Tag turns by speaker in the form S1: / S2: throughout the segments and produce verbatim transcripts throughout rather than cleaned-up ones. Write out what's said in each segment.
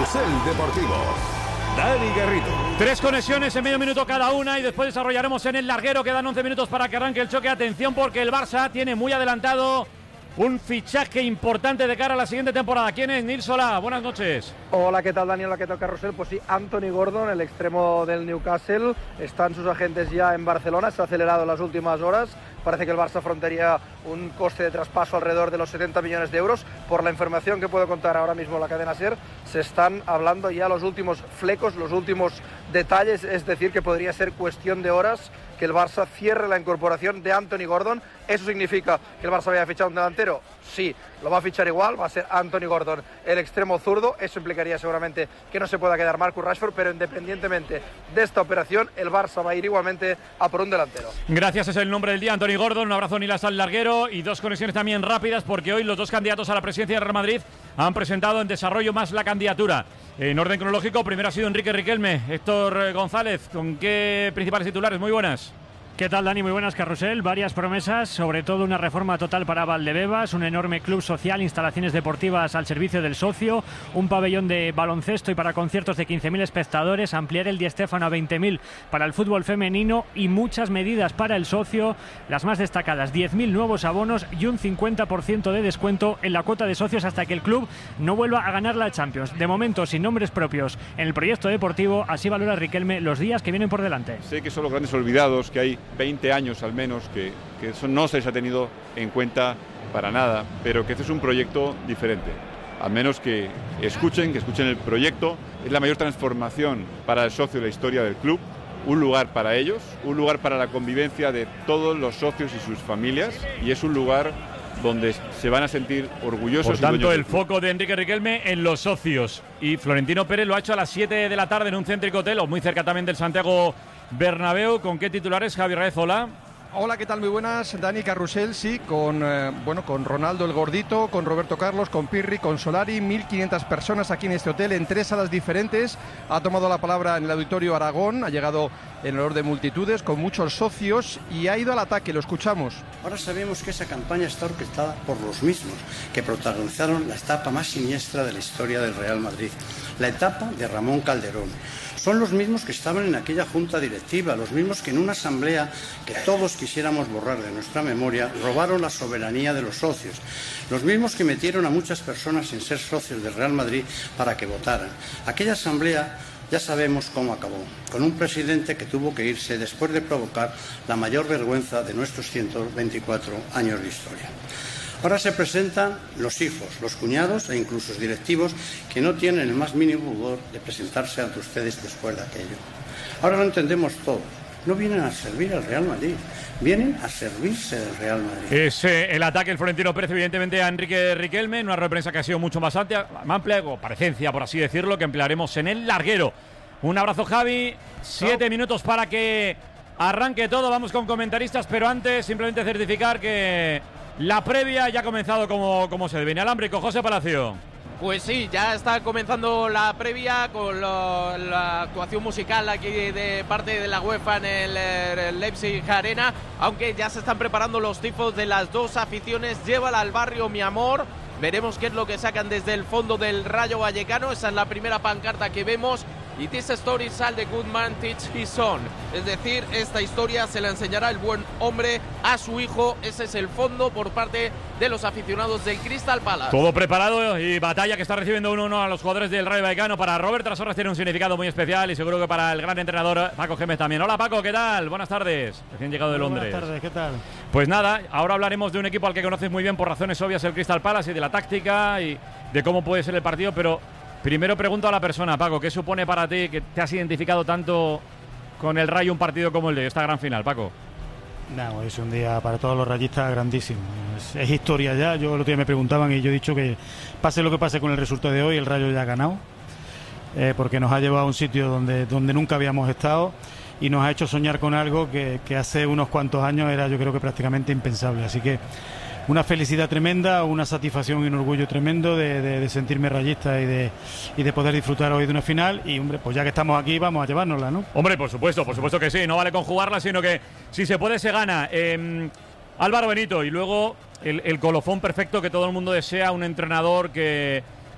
S1: Carrusel Deportivo. Dani Garrido.
S2: Tres conexiones en medio minuto cada una y después desarrollaremos en el larguero. Quedan once minutos para que arranque el choque. Atención porque el Barça tiene muy adelantado un fichaje importante de cara a la siguiente temporada. ¿Quién es? Nils Solá, buenas noches.
S3: Hola, ¿qué tal, Daniel? Hola, ¿qué tal, Carrusel? Pues sí, Anthony Gordon, el extremo del Newcastle. Están sus agentes ya en Barcelona, se ha acelerado en las últimas horas. Parece que el Barça afrontaría un coste de traspaso alrededor de los setenta millones de euros. Por la información que puedo contar ahora mismo la cadena SER, se están hablando ya los últimos flecos, los últimos detalles, es decir, que podría ser cuestión de horas que el Barça cierre la incorporación de Anthony Gordon. ¿Eso significa que el Barça vaya a fichar un delantero? Sí, lo va a fichar igual, va a ser Anthony Gordon, el extremo zurdo. Eso implicaría seguramente que no se pueda quedar Marcus Rashford, pero independientemente de esta operación, el Barça va a ir igualmente a por un delantero.
S2: Gracias, es el nombre del día, Anthony Gordon. Un abrazo, Nilas, al larguero. Y dos conexiones también rápidas, porque hoy los dos candidatos a la presidencia del Real Madrid han presentado en desarrollo más la candidatura. En orden cronológico, primero ha sido Enrique Riquelme. Héctor González, ¿con qué principales titulares? Muy buenas.
S4: ¿Qué tal, Dani? Muy buenas, Carrusel. Varias promesas, sobre todo una reforma total para Valdebebas, un enorme club social, instalaciones deportivas al servicio del socio, un pabellón de baloncesto y para conciertos de quince mil espectadores, ampliar el Di Stéfano a veinte mil para el fútbol femenino y muchas medidas para el socio. Las más destacadas, diez mil nuevos abonos y un cincuenta por ciento de descuento en la cuota de socios hasta que el club no vuelva a ganar la Champions. De momento, sin nombres propios en el proyecto deportivo, así valora Riquelme los días que vienen por delante.
S5: Sé que son los grandes olvidados, que hay veinte años al menos que, que eso no se les ha tenido en cuenta para nada, pero que este es un proyecto diferente. Al menos que escuchen, que escuchen el proyecto. Es la mayor transformación para el socio de la historia del club, un lugar para ellos, un lugar para la convivencia de todos los socios y sus familias, y es un lugar donde se van a sentir orgullosos.
S2: Por tanto, el foco de Enrique Riquelme en los socios. Y Florentino Pérez lo ha hecho a las siete de la tarde en un céntrico hotel, o muy cerca también del Santiago Bernabéu. ¿Con qué titulares, Javi Raez? Hola.
S6: Hola, ¿qué tal? Muy buenas, Dani. Carrusel, sí, con eh, bueno, con Ronaldo el Gordito, con Roberto Carlos, con Pirri, con Solari, mil quinientas personas aquí en este hotel, en tres salas diferentes. Ha tomado la palabra en el Auditorio Aragón, ha llegado en olor de multitudes, con muchos socios, y ha ido al ataque, lo escuchamos.
S7: Ahora sabemos que esa campaña está orquestada por los mismos que protagonizaron la etapa más siniestra de la historia del Real Madrid, la etapa de Ramón Calderón. Son los mismos que estaban en aquella junta directiva, los mismos que en una asamblea que todos quisiéramos borrar de nuestra memoria, robaron la soberanía de los socios, los mismos que metieron a muchas personas sin ser socios del Real Madrid para que votaran. Aquella asamblea ya sabemos cómo acabó, con un presidente que tuvo que irse después de provocar la mayor vergüenza de nuestros ciento veinticuatro años de historia. Ahora se presentan los hijos, los cuñados e incluso los directivos que no tienen el más mínimo pudor de presentarse ante ustedes después de aquello. Ahora lo entendemos todos. No vienen a servir al Real Madrid, vienen a servirse del Real Madrid.
S2: Es eh, el ataque del Florentino Pérez, evidentemente, a Enrique Riquelme, en una rueda de prensa que ha sido mucho más amplia, amplia o parecencia, por así decirlo, que emplearemos en el larguero. Un abrazo, Javi. Siete no. minutos para que arranque todo. Vamos con comentaristas, pero antes simplemente certificar que la previa ya ha comenzado como, como se debe. Inalámbrico, José Palacio.
S8: Pues sí, ya está comenzando la previa con lo, la actuación musical aquí de parte de la UEFA en el, el Leipzig Arena, aunque ya se están preparando los tifos de las dos aficiones. Llévala al barrio, mi amor. Veremos qué es lo que sacan desde el fondo del Rayo Vallecano. Esa es la primera pancarta que vemos. Y this story shall the good man teach his son. Es decir, esta historia se la enseñará el buen hombre a su hijo. Ese es el fondo por parte de los aficionados del Crystal Palace.
S2: Todo preparado y batalla que está recibiendo uno a uno a los jugadores del Rayo Vallecano. Para Robert Trasorras tiene un significado muy especial y seguro que para el gran entrenador Paco Gémez también. Hola, Paco, ¿qué tal? Buenas tardes. Recién llegado de Londres.
S9: Buenas tardes, ¿qué tal?
S2: Pues nada, ahora hablaremos de un equipo al que conoces muy bien por razones obvias, el Crystal Palace, y de la táctica y de cómo puede ser el partido, pero primero pregunto a la persona, Paco, ¿qué supone para ti que te has identificado tanto con el Rayo un partido como el de esta gran final, Paco?
S9: No, es un día para todos los rayistas grandísimo. Es, es historia ya. Yo el otro día me preguntaban y yo he dicho que pase lo que pase con el resultado de hoy, el Rayo ya ha ganado, eh, porque nos ha llevado a un sitio donde, donde nunca habíamos estado y nos ha hecho soñar con algo que, que hace unos cuantos años era, yo creo que prácticamente impensable. Así que una felicidad tremenda, una satisfacción y un orgullo tremendo de, de, de sentirme rayista y de, y de poder disfrutar hoy de una final. Y hombre, pues ya que estamos aquí, vamos a llevárnosla, ¿no?
S2: Hombre, por supuesto, por supuesto que sí. No vale con jugarla, sino que si se puede se gana. Eh, Álvaro Benito, y luego el, el colofón perfecto que todo el mundo desea, un entrenador que,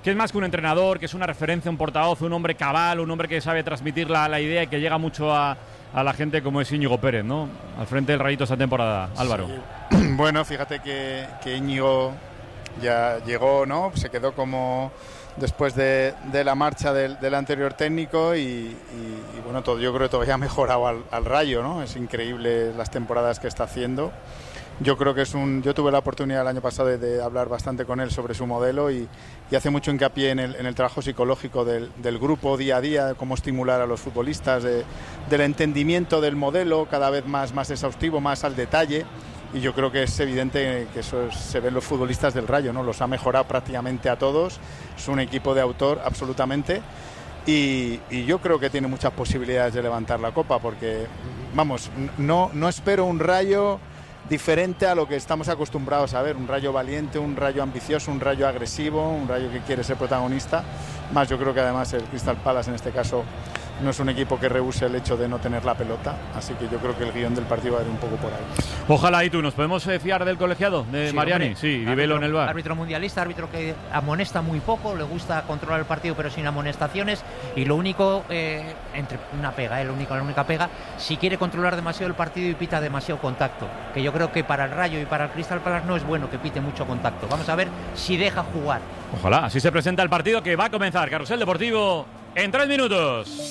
S2: que es más que un entrenador, que es una referencia, un portavoz, un hombre cabal, un hombre que sabe transmitir la, la idea y que llega mucho a, a la gente como es Íñigo Pérez, ¿no? Al frente del Rayito esta temporada. Álvaro.
S10: Sí. Bueno, fíjate que, que Íñigo ya llegó, ¿no? Se quedó como después de, de la marcha del, del anterior técnico y, y, y bueno, todo, yo creo que todavía ha mejorado al, al Rayo, ¿no? Es increíble las temporadas que está haciendo. Yo creo que es un... Yo tuve la oportunidad el año pasado de, de hablar bastante con él sobre su modelo y, y hace mucho hincapié en el, en el trabajo psicológico del, del grupo día a día, cómo estimular a los futbolistas, de, del entendimiento del modelo cada vez más, más exhaustivo, más al detalle. Y yo creo que es evidente que eso se ve en los futbolistas del Rayo, ¿no? Los ha mejorado prácticamente a todos. Es un equipo de autor absolutamente. Y, y yo creo que tiene muchas posibilidades de levantar la copa porque, vamos, no, no espero un Rayo diferente a lo que estamos acostumbrados a ver, un Rayo valiente, un Rayo ambicioso, un Rayo agresivo, un Rayo que quiere ser protagonista. Más yo creo que además el Crystal Palace en este caso no es un equipo que rehúse el hecho de no tener la pelota, así que yo creo que el guión del partido va a ir un poco por ahí.
S2: Ojalá. ¿Y tú nos podemos eh, fiar del colegiado de
S11: sí,
S2: Mariani?
S11: Hombre,
S2: sí, Vivelo en el bar.
S11: Árbitro mundialista, árbitro que amonesta muy poco, le gusta controlar el partido pero sin amonestaciones y lo único, eh, entre una pega, eh, lo único, la única pega, si quiere controlar demasiado el partido y pita demasiado contacto, que yo creo que para el Rayo y para el Crystal Palace no es bueno que pite mucho contacto. Vamos a ver si deja jugar.
S2: Ojalá, así se presenta el partido que va a comenzar. Carrusel Deportivo en tres minutos.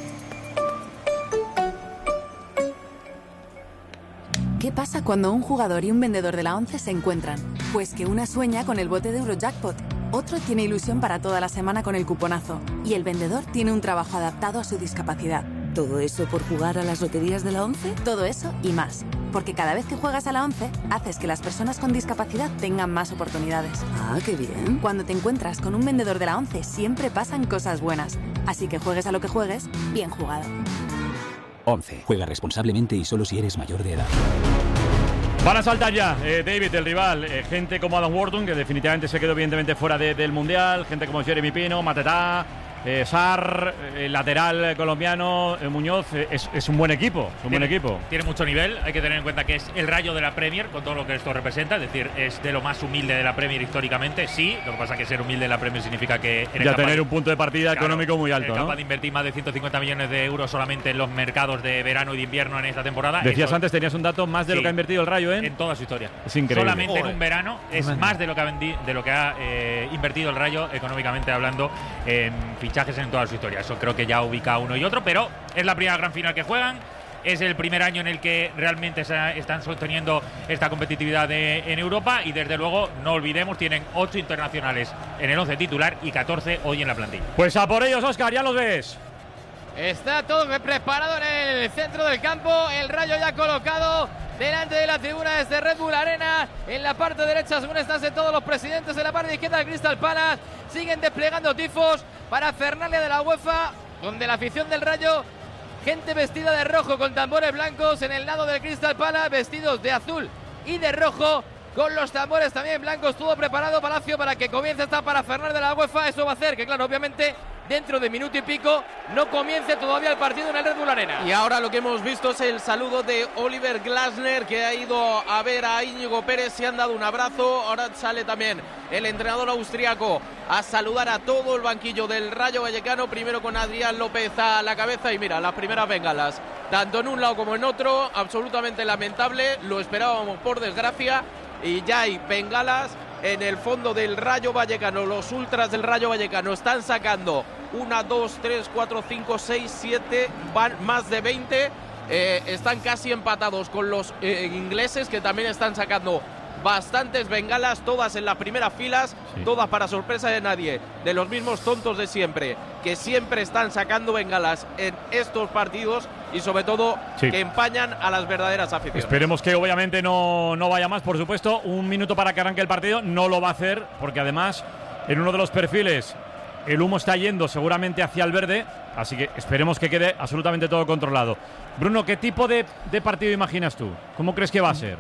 S12: ¿Qué pasa cuando un jugador y un vendedor de la ONCE se encuentran? Pues que una sueña con el bote de Eurojackpot, otro tiene ilusión para toda la semana con el cuponazo y el vendedor tiene un trabajo adaptado a su discapacidad. ¿Todo eso por jugar a las loterías de la ONCE? Todo eso y más. Porque cada vez que juegas a la ONCE, haces que las personas con discapacidad tengan más oportunidades.
S13: Ah, qué bien.
S12: Cuando te encuentras con un vendedor de la ONCE, siempre pasan cosas buenas. Así que juegues a lo que juegues, bien jugado.
S14: ONCE. Juega responsablemente y solo si eres mayor de edad.
S2: Van a saltar ya, eh, David, el rival. Eh, gente como Adam Wharton, que definitivamente se quedó evidentemente fuera de, del Mundial. Gente como Jeremy Pino, Matetá, eh, Sarr, el eh, lateral colombiano, eh, Muñoz. Eh, es, es un buen equipo, es un
S15: tiene,
S2: buen equipo.
S15: Tiene mucho nivel. Hay que tener en cuenta que es el Rayo de la Premier, con todo lo que esto representa. Es decir, es de lo más humilde de la Premier históricamente. Sí, lo que pasa es que ser humilde de la Premier significa que eres
S2: ya
S15: capaz
S2: tener
S15: de,
S2: un punto de partida claro, económico muy alto,
S15: eres
S2: ¿no?
S15: capaz de invertir más de ciento cincuenta millones de euros solamente en los mercados de verano y de invierno en esta temporada.
S2: Decías
S15: Eso,
S2: antes, tenías un dato más de
S15: sí,
S2: lo que ha invertido el Rayo en…
S15: En toda su historia.
S2: Es increíble.
S15: Solamente
S2: Joder.
S15: en un verano es
S2: Tremendo.
S15: más de lo que ha, vendi, de lo que ha eh, invertido el Rayo económicamente hablando en fichajes en toda su historia. Eso creo que ya ubica uno y otro, pero es la primera gran final que juegan. Es el primer año en el que realmente se están sosteniendo esta competitividad de, en Europa y desde luego, no olvidemos, tienen ocho internacionales en el once titular y catorce hoy en la plantilla.
S2: Pues a por ellos, Óscar, ya los ves.
S8: Está todo preparado en el centro del campo, el Rayo ya colocado delante de la tribuna desde Red Bull Arena, en la parte derecha según están todos los presidentes, en la parte izquierda del Crystal Palace, siguen desplegando tifos para Fernalia de la UEFA, donde la afición del Rayo, gente vestida de rojo con tambores blancos, en el lado del Crystal Palace vestidos de azul y de rojo, con los tambores también blancos, todo preparado Palacio para que comience esta para Fernalia de la UEFA. Eso va a hacer que, claro, obviamente dentro de minuto y pico no comience todavía el partido en el Red Bull Arena. Y ahora lo que hemos visto es el saludo de Oliver Glasner, que ha ido a ver a Íñigo Pérez, se han dado un abrazo. Ahora sale también el entrenador austriaco a saludar a todo el banquillo del Rayo Vallecano, primero con Adrián López a la cabeza y mira, las primeras bengalas, tanto en un lado como en otro, absolutamente lamentable, lo esperábamos por desgracia, y ya hay bengalas en el fondo del Rayo Vallecano. Los ultras del Rayo Vallecano están sacando una, dos, tres, cuatro, cinco, seis, siete, van más de veinte, eh, están casi empatados con los eh, ingleses, que también están sacando bastantes bengalas, todas en las primeras filas, sí. Todas para sorpresa de nadie, de los mismos tontos de siempre, que siempre están sacando bengalas en estos partidos y sobre todo sí. Que empañan a las verdaderas aficiones.
S2: Esperemos que obviamente no, no vaya más, por supuesto. Un minuto para que arranque el partido, no lo va a hacer, porque además en uno de los perfiles el humo está yendo seguramente hacia el verde, así que esperemos que quede absolutamente todo controlado. Bruno, ¿qué tipo de, de partido imaginas tú? ¿Cómo crees que va a ser?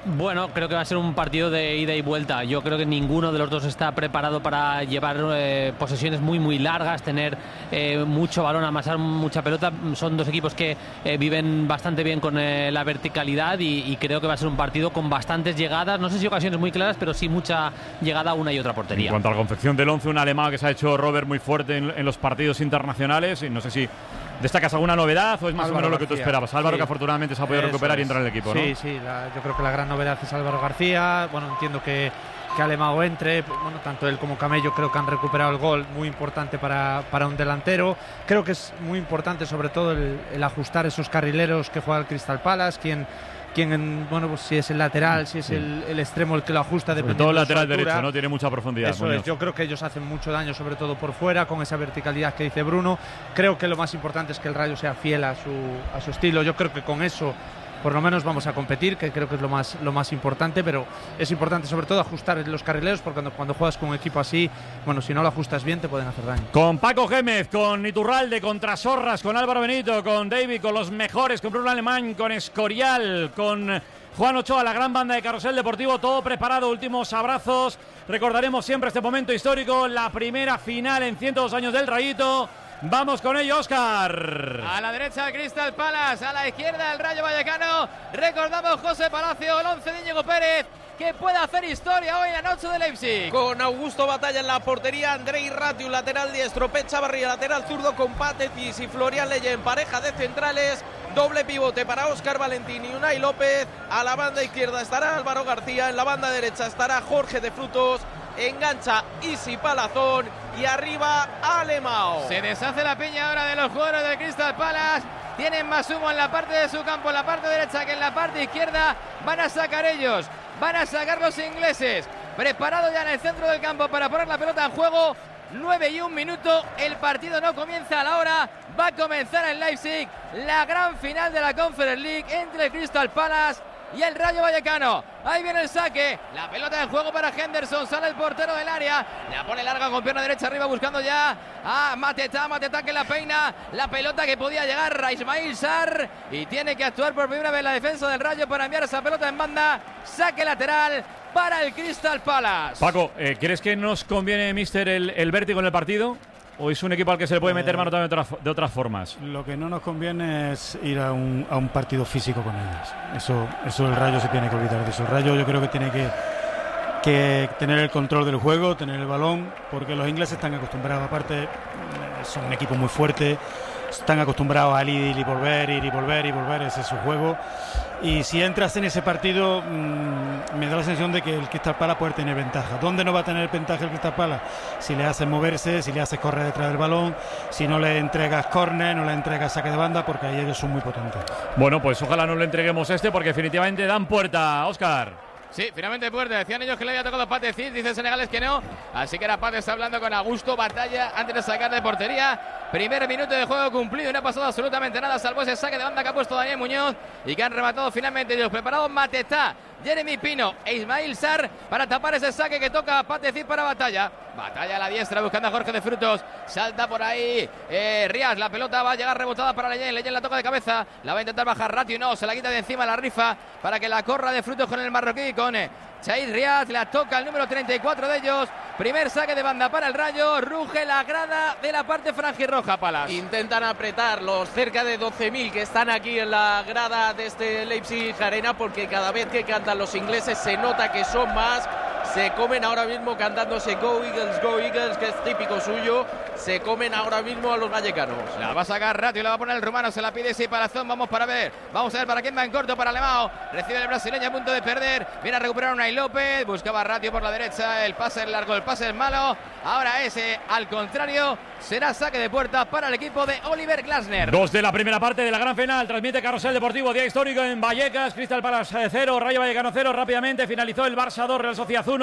S13: Bueno, creo que va a ser un partido de ida y vuelta. Yo creo que ninguno de los dos está preparado para llevar eh, posesiones muy muy largas, tener eh, mucho balón, amasar mucha pelota. Son dos equipos que eh, viven bastante bien con eh, la verticalidad y, y creo que va a ser un partido con bastantes llegadas, no sé si ocasiones muy claras, pero sí mucha llegada a una y otra portería.
S2: En cuanto a la confección del once, un alemán que se ha hecho Robert muy fuerte en, en los partidos internacionales, y no sé si ¿destacas alguna novedad o es más Álvaro o menos lo que tú esperabas? Álvaro, sí, que afortunadamente se ha podido recuperar es. y entrar en el equipo, ¿no?
S16: Sí, sí, la, yo creo que la gran novedad es Álvaro García. Bueno, entiendo que, que Alemão entre, bueno, tanto él como Camello creo que han recuperado el gol, muy importante para, para un delantero. Creo que es muy importante sobre todo el, el ajustar esos carrileros que juega el Crystal Palace, quien quien, bueno, pues si es el lateral, si es el, el extremo el que lo ajusta, dependiendo
S2: todo el
S16: de
S2: lateral
S16: su altura.
S2: derecho, no tiene mucha profundidad.
S16: Eso es, yo creo que ellos hacen mucho daño, sobre todo por fuera, con esa verticalidad que dice Bruno. Creo que lo más importante es que el Rayo sea fiel a su, a su estilo. Yo creo que con eso por lo menos vamos a competir, que creo que es lo más, lo más importante, pero es importante sobre todo ajustar los carrileros, porque cuando, cuando juegas con un equipo así, bueno, si no lo ajustas bien te pueden hacer daño.
S2: Con Paco Gémez, con Iturralde, con Trasorras, con Álvaro Benito, con David, con los mejores, con Bruno Alemán, con Escorial, con Juan Ochoa, la gran banda de Carrusel Deportivo, todo preparado, últimos abrazos. Recordaremos siempre este momento histórico, la primera final en ciento dos años del Rayito. Vamos con ello, Óscar.
S8: A la derecha Crystal Palace, a la izquierda el Rayo Vallecano. Recordamos José Palacio, el once de Íñigo Pérez, que puede hacer historia hoy en la noche de Leipzig. Con Augusto Batalla en la portería, Andrei Ratiu, lateral diestro, Pep Chavarría, lateral zurdo, con Patetis y Florian Leye en pareja de centrales. Doble pivote para Óscar Valentín y Unai López. A la banda izquierda estará Álvaro García, en la banda derecha estará Jorge de Frutos. Engancha Isi Palazón y arriba Alemão. Se deshace la piña ahora de los jugadores del Crystal Palace. Tienen más humo en la parte de su campo, en la parte derecha que en la parte izquierda. Van a sacar ellos, van a sacar los ingleses. Preparado ya en el centro del campo para poner la pelota en juego. nueve y un minuto, el partido no comienza a la hora. Va a comenzar en Leipzig la gran final de la Conference League entre el Crystal Palace y el Rayo Vallecano. Ahí viene el saque, la pelota en juego para Henderson, sale el portero del área, la pone larga con pierna derecha arriba buscando ya a Mateta, Mateta que la peina, la pelota que podía llegar a Ismail Sarr y tiene que actuar por primera vez la defensa del Rayo para enviar esa pelota en banda, saque lateral para el Crystal Palace.
S2: Paco, eh, ¿crees que nos conviene, mister, el, el vértigo en el partido? ¿O es un equipo al que se le puede meter
S9: eh,
S2: mano también de otras, de otras formas?
S9: Lo que no nos conviene es ir a un, a un partido físico con ellos. Eso, eso el Rayo se tiene que olvidar de eso. El Rayo yo creo que tiene que, que tener el control del juego, tener el balón, porque los ingleses están acostumbrados, aparte son un equipo muy fuerte, están acostumbrados a ir y volver, ir y volver y volver, ese es su juego. Y si entras en ese partido, mmm, me da la sensación de que el Crystal Palace puede tener ventaja. ¿Dónde no va a tener ventaja el Crystal Palace? Si le haces moverse, si le haces correr detrás del balón, si no le entregas córner, no le entregas saque de banda, porque ahí ellos son muy potentes.
S2: Bueno, pues ojalá no le entreguemos este, porque definitivamente dan puerta, Óscar.
S8: Sí, finalmente puerta. Decían ellos que le había tocado Pate Cid, dice Senegales que no. Así que era Pate, está hablando con Augusto Batalla antes de sacar de portería. Primer minuto de juego cumplido y no ha pasado absolutamente nada, salvo ese saque de banda que ha puesto Daniel Muñoz y que han rematado finalmente ellos. Preparados Mateta, Jeremy Pino e Ismail Sarr para tapar ese saque que toca Pate Cid para Batalla. Batalla a la diestra buscando a Jorge de Frutos. Salta por ahí eh, Rías. La pelota va a llegar rebotada para Leyen. Leyen la toca de cabeza. La va a intentar bajar Ratiu. No, se la quita de encima la rifa para que la corra de Frutos con el marroquí. Con eh, Chait Rías. La toca el número treinta y cuatro de ellos. Primer saque de banda para el Rayo. Ruge la grada de la parte franjirroja, Palas. Intentan apretar los cerca de doce mil que están aquí en la grada de este Leipzig Arena, porque cada vez que cantan los ingleses se nota que son más. Se comen ahora mismo cantándose Go Eagles, Go Eagles, que es típico suyo. Se comen ahora mismo a los vallecanos. La va a sacar Ratiu, la va a poner el rumano, se la pide ese Palazón. Vamos para ver, vamos a ver para quién va en corto, para Alemão. Recibe el brasileño a punto de perder. Viene a recuperar Unai López, buscaba Ratiu por la derecha. El pase es largo, el pase es malo. Ahora ese, al contrario, será saque de puerta para el equipo de Oliver Glasner.
S2: Dos de la primera parte de la gran final. Transmite Carrusel Deportivo, día histórico en Vallecas. Crystal Palace cero, Rayo Vallecano cero. Rápidamente finalizó el Barça dos, Real Sociedad uno.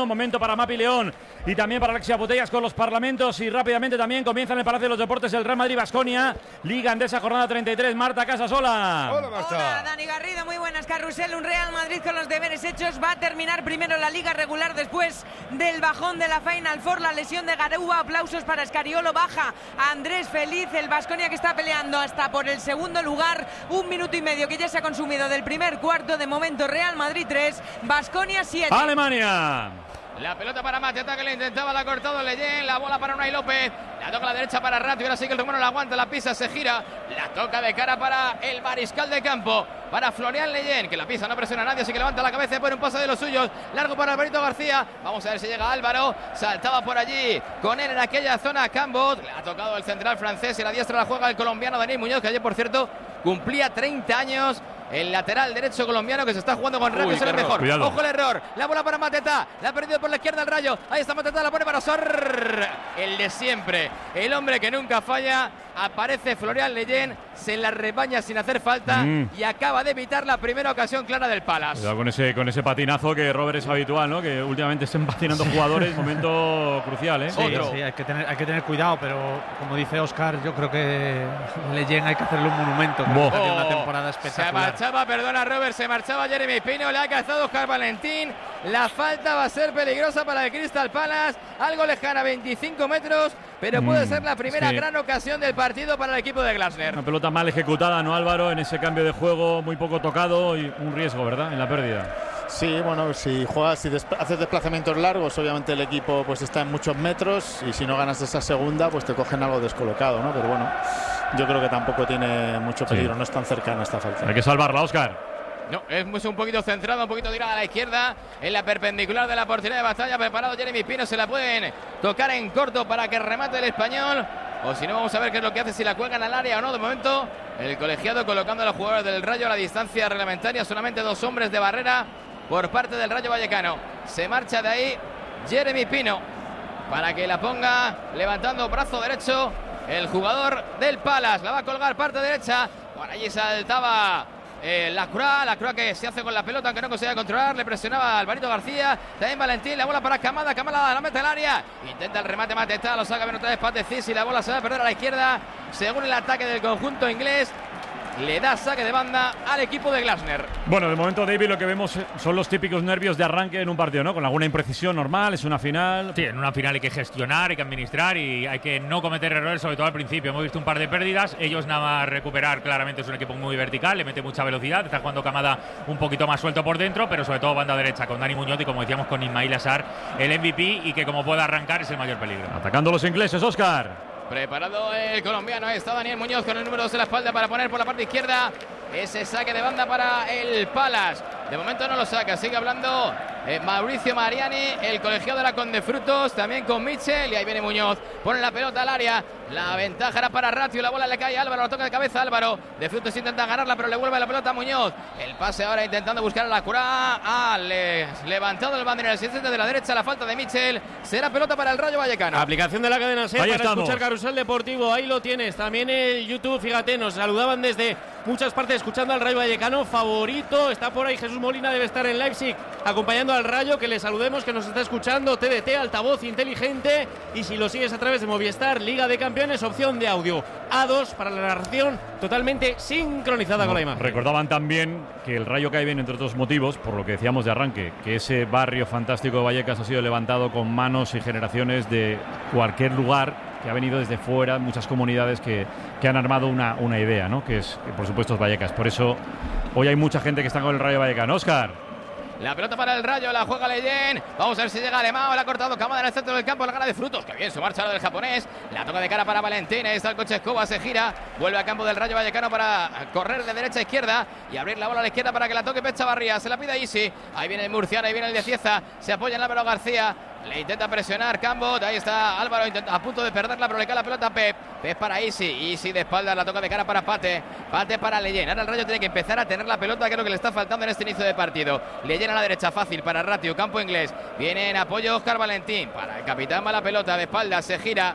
S2: uno. Momento para Mapi León y también para Alexia Botellas con los parlamentos. Y rápidamente también comienza en el Palacio de los Deportes el Real Madrid-Baskonia. Liga Endesa, jornada treinta y tres. Marta Casasola.
S17: Hola, Marta. Hola, Dani Garrido. Muy buenas, Carrusel. Un Real Madrid con los deberes hechos. Va a terminar primero la Liga regular después del bajón de la Final Four. La lesión de Garuba. Aplausos para Escariolo. Baja Andrés Feliz. El Baskonia que está peleando hasta por el segundo lugar. Un minuto y medio que ya se ha consumido del primer cuarto. De momento Real Madrid tres, Baskonia siete.
S2: Alemania.
S18: La pelota para Mateta que le intentaba, la ha cortado Leyen. La bola para Unai López. La toca a la derecha para Ratio. Ahora sí que el rumano la aguanta, la pisa, se gira. La toca de cara para el mariscal de campo. Para Florian Leyen, que la pisa, no presiona a nadie, así que levanta la cabeza y pone un pase de los suyos. Largo para Alvarito García. Vamos a ver si llega Álvaro. Saltaba por allí con él en aquella zona Cambot. Le ha tocado el central francés y la diestra la juega el colombiano Daniel Muñoz, que ayer, por cierto, cumplía treinta años. El lateral derecho colombiano que se está jugando con Ratio, es el mejor. Cuidado. Ojo el error. La bola para Mateta. La ha perdido por la izquierda el Rayo. Ahí está Mateta, la pone para Sor. El de siempre. El hombre que nunca falla. Aparece Florian Leyen, se la rebaña sin hacer falta mm. y acaba de evitar la primera ocasión clara del Palace.
S2: Cuidado con ese, con ese patinazo que Robert es habitual, ¿no? Que últimamente estén patinando jugadores, momento crucial, ¿eh?
S16: Sí, Otro. sí, hay que tener, hay que tener cuidado, pero como dice Óscar, yo creo que Leyen hay que hacerle un monumento. Que oh. una temporada espectacular.
S18: Se marchaba, perdona Robert, se marchaba Jeremy Pino, le ha cazado Óscar Valentín. La falta va a ser peligrosa para el Crystal Palace, algo lejana, veinticinco metros, pero mm, puede ser la primera sí. gran ocasión del partido para el equipo de Glasner.
S2: Una pelota mal ejecutada, ¿no, Álvaro? En ese cambio de juego, muy poco tocado y un riesgo, ¿verdad? En la pérdida.
S10: Sí, bueno, si juegas, si desp- haces desplazamientos largos, obviamente el equipo pues está en muchos metros y si no ganas esa segunda, pues te cogen algo descolocado, ¿no? Pero bueno, yo creo que tampoco tiene mucho peligro, sí. no es tan cercana esta falta.
S2: Hay que salvarla, Óscar.
S18: No, es un poquito centrado, un poquito tirada a la izquierda, en la perpendicular de la portería de batalla, preparado Jeremy Pino, se la pueden tocar en corto para que remate el español, o si no vamos a ver qué es lo que hace, si la cuelgan al área o no. De momento el colegiado colocando a los jugadores del Rayo a la distancia reglamentaria, solamente dos hombres de barrera por parte del Rayo Vallecano. Se marcha de ahí Jeremy Pino para que la ponga levantando brazo derecho el jugador del Palace, la va a colgar parte derecha, por allí saltaba Eh, la Croix, la Croix que se hace con la pelota aunque no conseguía controlar, le presionaba a Alvarito García, también Valentín, la bola para Camada, Camada la mete al área, intenta el remate Mateta, lo saca bien otra vez Patecís y la bola se va a perder a la izquierda, según el ataque del conjunto inglés. Le da saque de banda al equipo de Glasner.
S2: Bueno, de momento, David, lo que vemos son los típicos nervios de arranque en un partido, ¿no? Con alguna imprecisión normal, es una final.
S15: Sí, en una final hay que gestionar, hay que administrar y hay que no cometer errores, sobre todo al principio. Hemos visto un par de pérdidas, ellos nada más recuperar, claramente es un equipo muy vertical, le mete mucha velocidad, está jugando Camada un poquito más suelto por dentro, pero sobre todo banda derecha con Dani Muñoz y, como decíamos, con Ismail Assar, el M V P, y que como pueda arrancar es el mayor peligro.
S2: Atacando los ingleses, Óscar.
S18: Preparado el colombiano, ahí está Daniel Muñoz con el número dos en la espalda para poner por la parte izquierda ese saque de banda para el Palace. De momento no lo saca, sigue hablando eh, Mauricio Mariani, el colegiado de la Conde Frutos, también con Mitchell, y ahí viene Muñoz, pone la pelota al área, la ventaja era para Ratio, la bola le cae a Álvaro, la toca de cabeza Álvaro, de Frutos intenta ganarla pero le vuelve la pelota a Muñoz, el pase ahora intentando buscar a la cura, ah, le, levantado el banderín, el asistente de la derecha, la falta de Mitchell, será pelota para el Rayo Vallecano.
S19: Aplicación de la cadena SER para
S2: estamos.
S19: Escuchar Carrusel Deportivo, ahí lo tienes, también el YouTube, fíjate, nos saludaban desde muchas partes escuchando al Rayo Vallecano, favorito, está por ahí Jesús Molina, debe estar en Leipzig acompañando al Rayo, que le saludemos, que nos está escuchando, T D T, altavoz inteligente, y si lo sigues a través de Movistar, Liga de Campeones, opción de audio A dos para la narración totalmente sincronizada no, con la imagen.
S2: Recordaban también que el Rayo cae bien, entre otros motivos, por lo que decíamos de arranque, que ese barrio fantástico de Vallecas ha sido levantado con manos y generaciones de cualquier lugar, que ha venido desde fuera, muchas comunidades que, que han armado una, una idea, ¿no? Que es, que por supuesto, es Vallecas. Por eso hoy hay mucha gente que está con el Rayo Vallecano. Óscar.
S18: La pelota para el Rayo, la juega Leyen. Vamos a ver si llega Alemão, la ha cortado Camada en el centro del campo, la gana de Frutos. Que bien su marcha lo del japonés. La toca de cara para Valentín. Ahí está el coche Escoba, se gira. Vuelve al campo del Rayo Vallecano para correr de derecha a izquierda y abrir la bola a la izquierda para que la toque Pep Chavarría. Se la pide Isi. Ahí viene el murciano, ahí viene el de Cieza. Se apoya en Álvaro García. Le intenta presionar Cambot, ahí está Álvaro intenta, a punto de perderla, pero le cae la pelota a Pep. Pep para Isi, Isi de espaldas, la toca de cara para Pate. Pate para Leyen. Ahora el Rayo tiene que empezar a tener la pelota, que es lo que le está faltando en este inicio de partido. Leyen a la derecha, fácil para Ratio, campo inglés. Viene en apoyo Óscar Valentín. Para el capitán va la pelota de espaldas, se gira.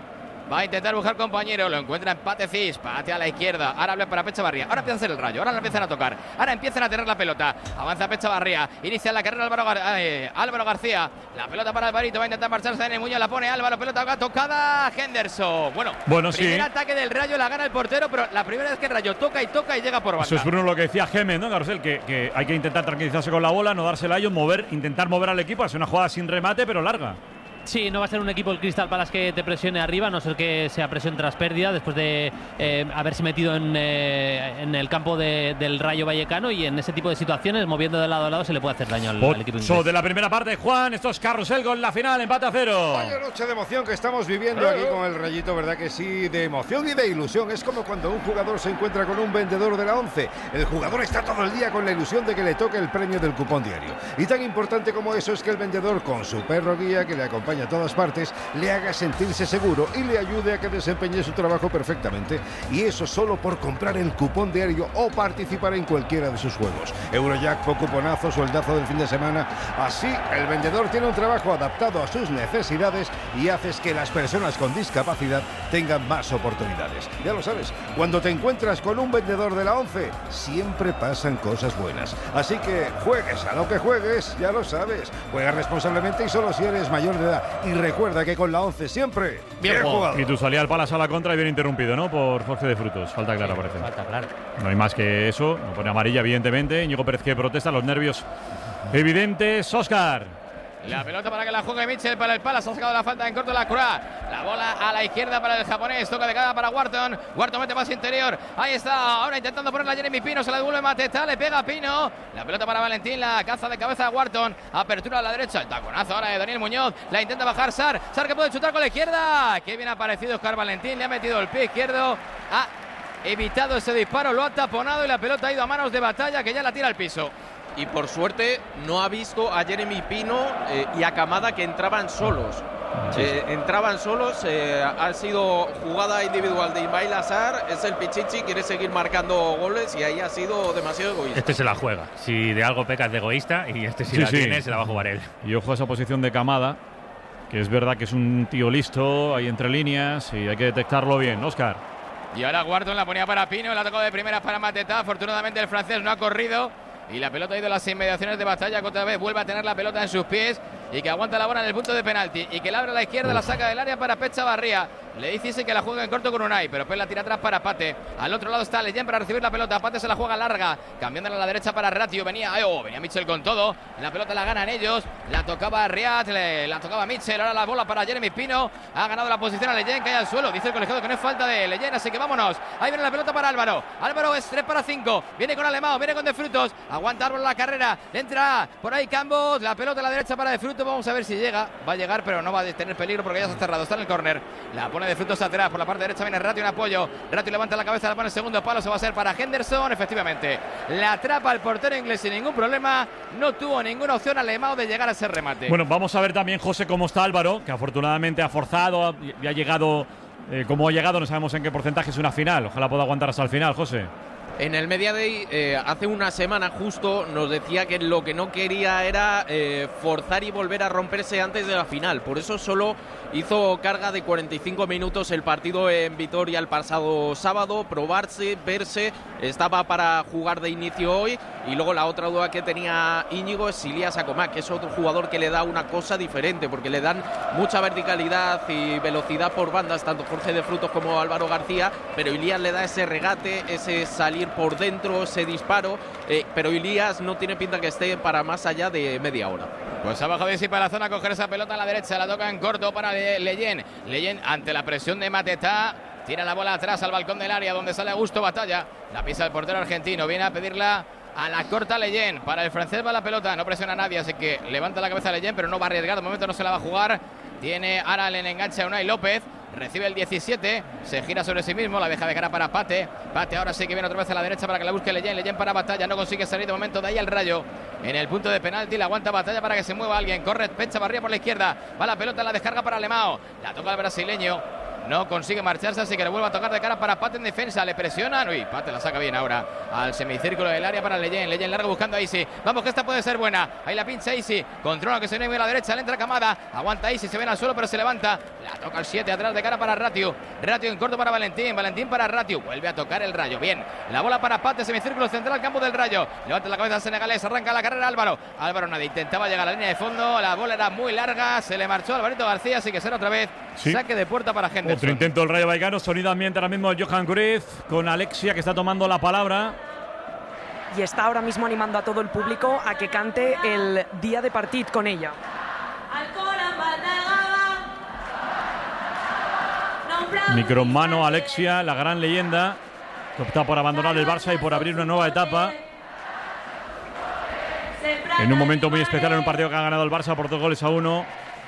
S18: Va a intentar buscar compañero. Lo encuentra en Pate Cis. Pate a la izquierda. Ahora habla para Pecha Barría. Ahora empieza a hacer el Rayo. Ahora lo empiezan a tocar. Ahora empiezan a tener la pelota. Avanza Pecha Barría. Inicia la carrera Álvaro, Gar eh, Álvaro García. La pelota para Alvarito. Va a intentar marcharse en el Muñoz. La pone Álvaro. Pelota tocada. Henderson. Bueno,
S2: bueno
S18: primer
S2: sí.
S18: ataque del Rayo. La gana el portero. Pero la primera vez que el Rayo toca y toca y llega por banda.
S2: Eso es Bruno lo que decía Gémez, ¿no, Carrusel? Que, que hay que intentar tranquilizarse con la bola, no dársela a ellos, mover, intentar mover al equipo. Hacer una jugada sin remate, pero larga.
S13: Sí, no va a ser un equipo el Crystal Palace que te presione arriba, a no ser que sea presión tras pérdida, después de eh, haberse metido en, eh, en el campo de, del Rayo Vallecano, y en ese tipo de situaciones, moviendo de lado a lado, se le puede hacer daño al, al equipo inglés.
S2: De la primera parte, Juan, esto es Carrusel con la final, empate a cero.
S20: Vaya noche de emoción que estamos viviendo aquí con el Rayito, ¿verdad que sí? De emoción y de ilusión. Es como cuando un jugador se encuentra con un vendedor de la once. El jugador está todo el día con la ilusión de que le toque el premio del cupón diario. Y tan importante como eso es que el vendedor, con su perro guía que le acompaña a todas partes, le haga sentirse seguro y le ayude a que desempeñe su trabajo perfectamente. Y eso solo por comprar el cupón diario o participar en cualquiera de sus juegos. Eurojackpot, cuponazo, sueldazo del fin de semana. Así, el vendedor tiene un trabajo adaptado a sus necesidades y haces que las personas con discapacidad tengan más oportunidades. Ya lo sabes, cuando te encuentras con un vendedor de la once, siempre pasan cosas buenas. Así que juegues a lo que juegues, ya lo sabes. Juega responsablemente y solo si eres mayor de edad. Y recuerda que con la once siempre bien jugado.
S2: Y tú salías al Palace a la contra y bien interrumpido, ¿no? Por Jorge de Frutos. Falta clara, sí, parece.
S11: Falta clara.
S2: No hay más que eso. No pone amarilla, evidentemente. Íñigo Pérez que protesta, los nervios evidentes. Óscar.
S18: La pelota para que la juegue Mitchell para el Palace. Ha sacado la falta en corto la Croix. La bola a la izquierda para el japonés. Toca de cara para Wharton. Wharton mete más interior. Ahí está. Ahora intentando ponerla a Jeremy Pino. Se la devuelve Mateta. Le pega a Pino. La pelota para Valentín. La caza de cabeza a Wharton. Apertura a la derecha. El taconazo ahora de Daniel Muñoz. La intenta bajar Sar. Sar que puede chutar con la izquierda. Qué bien ha aparecido Oscar Valentín. Le ha metido el pie izquierdo. Ha evitado ese disparo. Lo ha taponado y la pelota ha ido a manos de Batalla, que ya la tira al piso.
S8: Y por suerte no ha visto a Jeremy Pino eh, y a Kamada, que entraban solos. Sí. Eh, entraban solos, eh, ha sido jugada individual de Ismail Assar, es el Pichichi, quiere seguir marcando goles y ahí ha sido demasiado egoísta.
S15: Este se la juega, si de algo pecas de egoísta, y este si sí, la sí. tiene, se la va a jugar él.
S2: Y ojo a esa posición de Kamada, que es verdad que es un tío listo, ahí entre líneas, y hay que detectarlo bien. Óscar.
S18: Y ahora Wharton la ponía para Pino, la tocó de primera para Mateta, afortunadamente el francés no ha corrido. Y la pelota ha ido a las inmediaciones de Batalla, que otra vez vuelve a tener la pelota en sus pies y que aguanta la bola en el punto de penalti y que la abre a la izquierda, la saca del área para Pecha Barría. Le dice que la juega en corto con Unai, pero Pep la tira atrás para Pate. Al otro lado está Leyen para recibir la pelota. Pate se la juega larga, cambiándola a la derecha para Ratio. Venía, oh, venía Mitchell con todo. La pelota la ganan ellos. La tocaba Riad, le, la tocaba Mitchell. Ahora la bola para Jeremy Pino. Ha ganado la posición a Leyen, cae al suelo. Dice el colegiado que no es falta de Leyen, así que vámonos. Ahí viene la pelota para Álvaro. Álvaro es tres para cinco. Viene con Alemão, viene con De Frutos. Aguanta Álvaro la carrera. Entra por ahí Campos. La pelota a la derecha para De Frutos. Vamos a ver si llega. Va a llegar, pero no va a tener peligro porque ya está cerrado. Está en el córner. La pone De Frutos atrás. Por la parte derecha viene Ratio en apoyo. Ratio levanta la cabeza, la pone en segundo palo. Se va a ser para Henderson. Efectivamente, la atrapa el portero inglés sin ningún problema. No tuvo ninguna opción Alemão de llegar a ese remate.
S2: Bueno, vamos a ver también, José, cómo está Álvaro, que afortunadamente ha forzado y ha llegado. Eh, como ha llegado, no sabemos en qué porcentaje es una final. Ojalá pueda aguantar hasta el final, José.
S8: En el Media Day, eh, hace una semana justo, nos decía que lo que no quería era eh, forzar y volver a romperse antes de la final. Por eso solo hizo carga de cuarenta y cinco minutos el partido en Vitoria el pasado sábado, probarse, verse. Estaba para jugar de inicio hoy. Y luego la otra duda que tenía Íñigo es si Ilias Akomah, que es otro jugador que le da una cosa diferente, porque le dan mucha verticalidad y velocidad por bandas, tanto Jorge de Frutos como Álvaro García, pero Ilias le da ese regate, ese salir por dentro, ese disparo, eh, pero Ilias no tiene pinta que esté para más allá de media hora.
S18: Pues abajo de sí para la zona a coger esa pelota a la derecha, la toca en corto para Leyen. Leyen ante la presión de Mateta. Tira la bola atrás al balcón del área donde sale Augusto Batalla. La pisa el portero argentino. Viene a pedirla a la corta Leyen. Para el francés va la pelota. No presiona a nadie, así que levanta la cabeza Leyen, pero no va a arriesgar. De momento no se la va a jugar. Tiene ahora el enganche a Unai López. Recibe el diecisiete, se gira sobre sí mismo, la deja de cara para Pate. Pate ahora sí que viene otra vez a la derecha para que la busque Leyen. Leyen para Batalla, no consigue salir de momento. De ahí al Rayo en el punto de penalti. La aguanta Batalla para que se mueva alguien. Corre Pecha Barría por la izquierda. Va la pelota, la descarga para Alemão. La toca el brasileño. no consigue marcharse, así que le vuelve a tocar de cara para Pate en defensa, le presionan, uy, Pate la saca bien ahora al semicírculo del área para Leyen, Leyen largo buscando a Isi, vamos que esta puede ser buena, ahí la pincha Isi, controla que se viene a la derecha, le entra Camada, aguanta Isi, se viene al suelo pero se levanta, la toca el siete atrás de cara para Ratio, Ratio en corto para Valentín, Valentín para Ratio, vuelve a tocar el Rayo, bien, la bola para Pate, semicírculo central, campo del Rayo, levanta la cabeza senegalés, arranca la carrera Álvaro, Álvaro nadie intentaba llegar a la línea de fondo, la bola era muy larga, se le marchó a Alvarito García, así que será otra vez sí. saque de puerta para Henderson.
S2: Otro intento del Rayo Vallecano, sonido ambiente ahora mismo Johan Cruyff con Alexia que está tomando la palabra.
S21: Y está ahora mismo animando a todo el público a que cante el Día de Partit con ella.
S2: Micromano Alexia, la gran leyenda, que opta por abandonar el Barça y por abrir una nueva etapa. En un momento muy especial, en un partido que ha ganado el Barça por dos goles a uno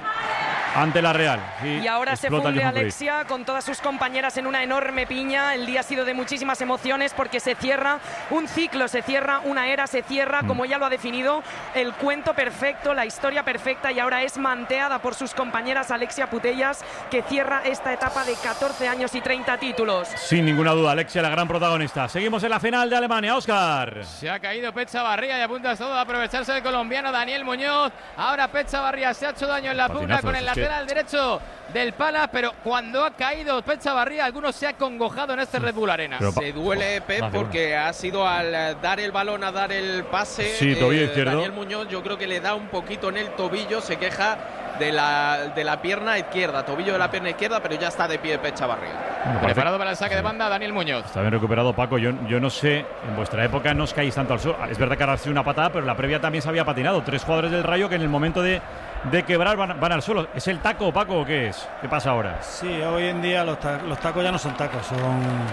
S2: ante la Real.
S21: Y, y ahora se funde Alexia con todas sus compañeras en una enorme piña. El día ha sido de muchísimas emociones porque se cierra un ciclo, se cierra una era, se cierra, mm. como ella lo ha definido, el cuento perfecto, la historia perfecta, y ahora es manteada por sus compañeras Alexia Putellas, que cierra esta etapa de catorce años y treinta títulos.
S2: Sin ninguna duda, Alexia, la gran protagonista. Seguimos en la final de Alemania, Óscar.
S18: Se ha caído Pet Chavarría y a punto de aprovecharse el colombiano Daniel Muñoz. Ahora Pet Chavarría se ha hecho daño en la pugna con el lateral al derecho del Pala, pero cuando ha caído Pet Chavarría, algunos se ha congojado en este Red Bull Arena.
S8: Pero, se duele Pep porque ha sido al dar el balón, a dar el pase.
S2: Sí, tobillo
S8: eh,
S2: izquierdo.
S8: Daniel Muñoz, yo creo que le da un poquito en el tobillo, se queja de la, de la pierna izquierda, tobillo de la pierna izquierda, pero ya está de pie Pet Chavarría.
S18: Preparado para el saque de banda Daniel Muñoz.
S2: Está bien recuperado, Paco. Yo, yo no sé, en vuestra época no os caéis tanto al suelo. Es verdad que ahora ha sido una patada, pero la previa también se había patinado. Tres jugadores del Rayo que en el momento de, de quebrar van, van al suelo. ¿Es el taco, Paco, o qué es? ¿Qué pasa ahora?
S9: Sí, hoy en día los, ta los tacos ya no son tacos, son,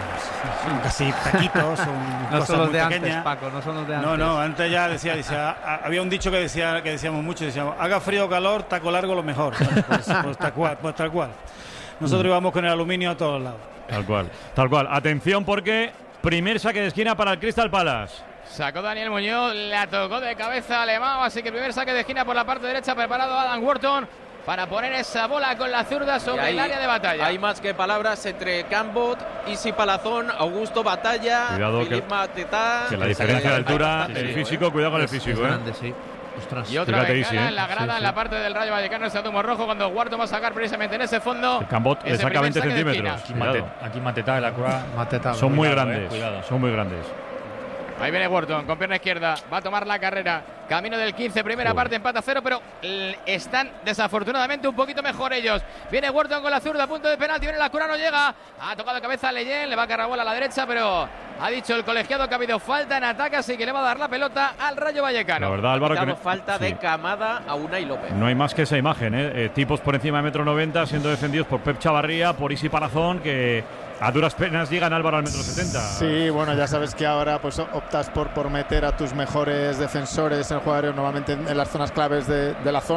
S9: son casi taquitos, son
S16: no
S9: cosas
S16: son los
S9: muy
S16: de
S9: pequeñas.
S16: antes, Paco, no son los de antes.
S9: No, no, antes ya decía, decía había un dicho que decía que decíamos mucho, decíamos, haga frío o calor, taco largo lo mejor. Bueno, pues, pues, tal cual, pues tal cual. Nosotros mm. íbamos con el aluminio a todos lados.
S2: Tal cual, tal cual. Atención porque primer saque de esquina para el Crystal Palace.
S18: Sacó Daniel Muñoz, la tocó de cabeza Alemão, así que primer saque de esquina por la parte derecha, preparado Adam Wharton para poner esa bola con la zurda sobre
S8: ahí,
S18: el área de Batalla.
S8: Hay más que palabras entre Cambot, Isi Palazón, Augusto Batalla,
S2: cuidado
S8: Philippe
S2: que,
S8: Matetá.
S2: Que la diferencia de altura, el físico, cuidado con el físico, ¿eh?
S16: Grande, sí. Ostras.
S18: Y otra vez en la grada,
S2: sí, sí.
S18: en la parte del Rayo Vallecano, ese Atumo rojo, cuando Guardo va a sacar precisamente en ese fondo.
S2: El Cambot le saca veinte centímetros.
S15: Aquí, Mate, aquí Matetá de la Cura.
S2: Matetá, son muy cuidado, grandes, eh, son muy grandes.
S18: Ahí viene Wharton con pierna izquierda, va a tomar la carrera, camino del quince, primera Uy. parte, empate a cero, pero están desafortunadamente un poquito mejor ellos. Viene Wharton con la zurda, a punto de penalti, viene la Cura, no llega, ha tocado cabeza a Leyen, le va a cargar bola a la derecha, pero ha dicho el colegiado que ha habido falta en ataque, así que le va a dar la pelota al Rayo Vallecano.
S2: La verdad, Álvaro,
S8: ha
S2: que no,
S8: falta de sí. Camada a Unai López.
S2: No hay más que esa imagen, ¿eh? Eh, tipos por encima de metro noventa siendo defendidos por Pep Chavarría, por Isi Palazón, que a duras penas llegan Álvaro al metro setenta.
S10: Sí, bueno, ya sabes que ahora pues optas por, por meter a tus mejores defensores en jugadores normalmente en, en las zonas claves de, de la zona.